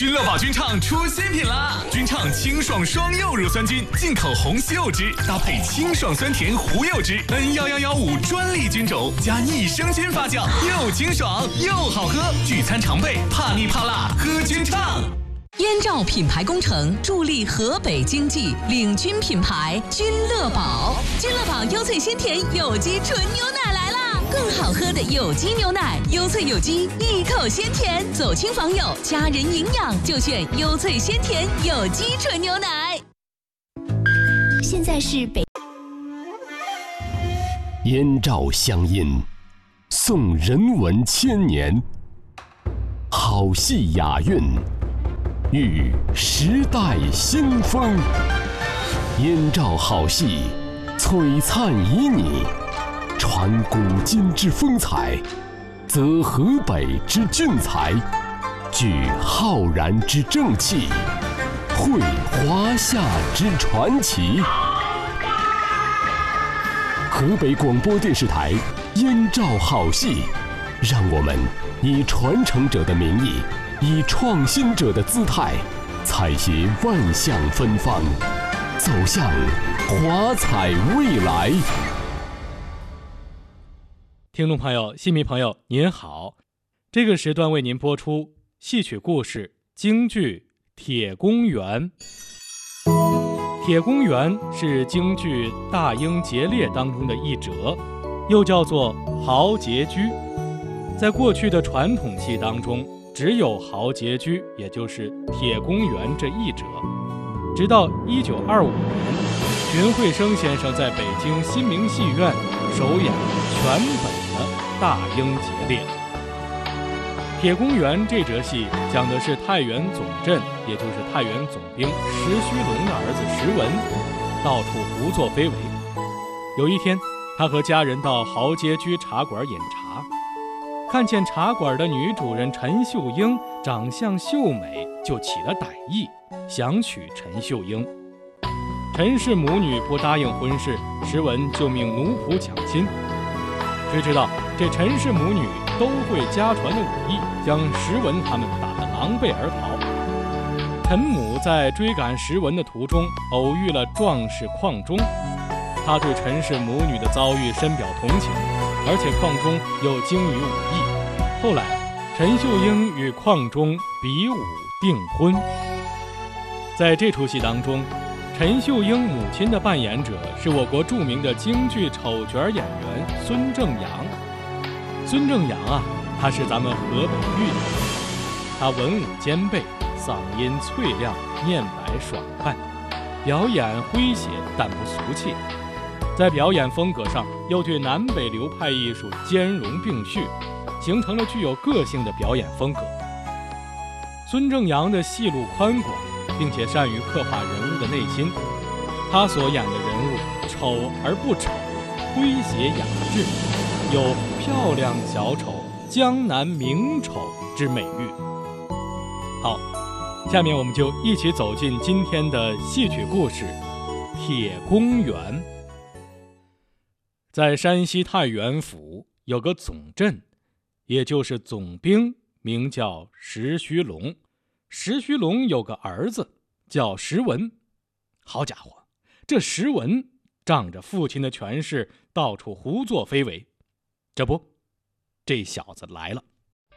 君乐宝君畅出新品啦！君畅清爽双柚乳酸菌，进口红西柚汁，搭配清爽酸甜胡柚汁 ，N1115专利菌种，加益生菌发酵，又清爽又好喝。聚餐常备，怕腻怕辣，喝君畅。 燕赵品牌工程助力河北经济，领军品牌君乐宝。君乐宝优萃鲜甜有机纯牛奶来啦！更好喝的有机牛奶，优萃有机，一口鲜甜，走亲访友，家人营养就选优萃鲜甜有机纯牛奶。 现在是北燕赵乡音，颂人文千年，好戏雅韵，遇时代新风。燕赵好戏，璀璨旖旎，传古今之风采，则河北之俊才，聚浩然之正气，绘华夏之传奇。河北广播电视台燕赵好戏，让我们以传承者的名义，以创新者的姿态，采撷万象芬芳，走向华彩未来。 听众朋友、戏迷朋友您好，这个时段为您播出戏曲故事京剧《铁公园》。铁公园是京剧《大英劫猎》当中的一折，又叫做豪杰居。在过去的传统戏当中，只有豪杰居，也就是铁公园这一折。直到1925年，荀慧生先生在北京新明戏院首演全本的《大英劫猎》。铁公园这折戏讲的是太原总镇，也就是太原总兵石须龙的儿子石文，到处胡作非为。有一天，他和家人到豪杰居茶馆饮茶，看见茶馆的女主人陈秀英长相秀美，就起了歹意，想娶陈秀英。陈氏母女不答应婚事，石文就命奴仆抢亲。谁知道这陈氏母女都会家传的武艺，将石文他们打得狼狈而逃。陈母在追赶石文的途中，偶遇了壮士邝忠，他对陈氏母女的遭遇深表同情，而且邝忠又精于武艺。后来，陈秀英与邝忠比武订婚。在这出戏当中，陈秀英母亲的扮演者是我国著名的京剧丑角演员孙正阳。孙正阳啊，他是咱们河北豫的人，他文武兼备，嗓音脆亮，面白爽快，表演诙谐但不俗气。在表演风格上，又对南北流派艺术兼容并蓄，形成了具有个性的表演风格。孙正阳的戏路宽广，并且善于刻画人物的内心。他所演的人物丑而不丑，诙谐雅致，有漂亮小丑、江南名丑之美誉。好，下面我们就一起走进今天的戏曲故事《铁公园》。在山西太原府有个总镇，也就是总兵，名叫石须龙。石须龙有个儿子叫石文。好家伙，这石文仗着父亲的权势，到处胡作非为。这不，这小子来了。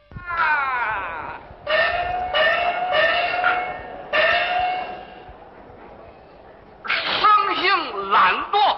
生性懒惰，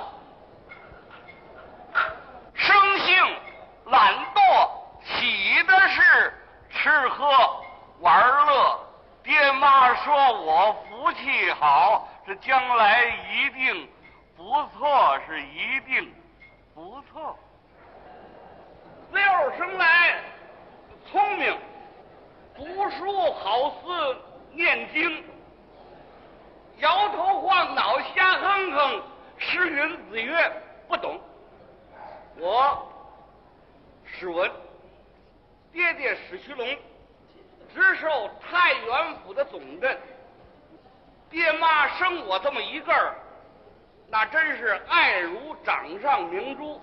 生性懒惰，起的是吃喝玩乐。爹妈说我福气好，这将来一定不错，是一定不错。自幼生来聪明，读书好似念经，摇头晃脑瞎哼哼，诗云子曰不懂。我史文，爹爹史须龙，直受太原府的总镇。爹妈生我这么一个儿，那真是爱如掌上明珠，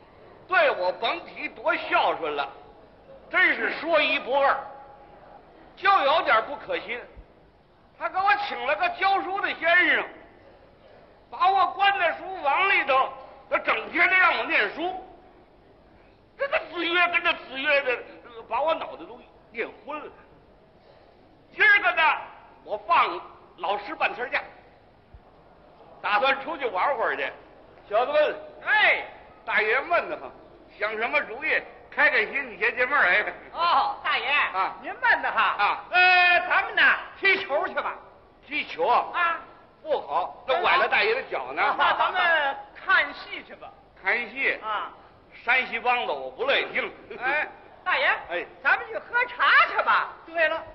对我甭提多孝顺了，真是说一不二。 就有点不可信。他给我请了个教书的先生，把我关在书房里头，他整天的让我念书。这个子曰跟着子曰的，把我脑袋都念昏了。今儿个呢，我放老师半天假，打算出去玩会儿去。小子们，哎，大爷闷得慌，想什么主意？开开心，你先解闷儿哎。 哦，大爷啊， 您闷得哈啊？ 咱们呢踢球去吧。 踢球啊？ 啊， 不好，那崴了大爷的脚呢。 那咱们看戏去吧。 看戏啊， 山西梆子我不乐意听。 哎，大爷， 哎， 咱们去喝茶去吧。对了，